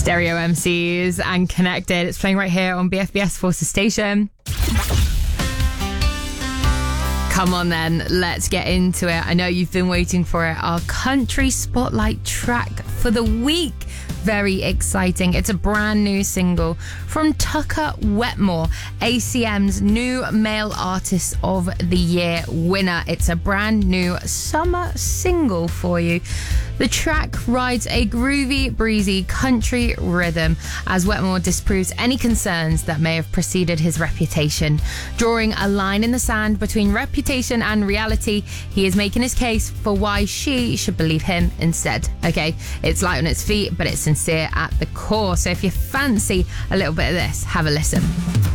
Stereo MCs and Connected. It's playing right here on BFBS Forces Station. Come on then, let's get into it. I know you've been waiting for it. Our country spotlight track for the week. Very exciting. It's a brand new single from Tucker Wetmore, ACM's new Male Artist of the Year winner. It's a brand new summer single for you. The track rides a groovy, breezy country rhythm as Wetmore disproves any concerns that may have preceded his reputation. Drawing a line in the sand between reputation and reality, he is making his case for why she should believe him instead. Okay, it's light on its feet, but it's sincere at the core. So if you fancy a little bit of this, have a listen.